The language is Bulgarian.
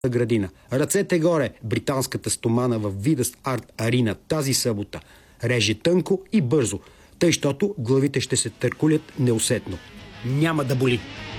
градина. Ръцете горе! Британската стомана в Видъст Арт Арина тази събота. Реже тънко и бързо, тъй щото главите ще се търкулят неусетно. Няма да боли.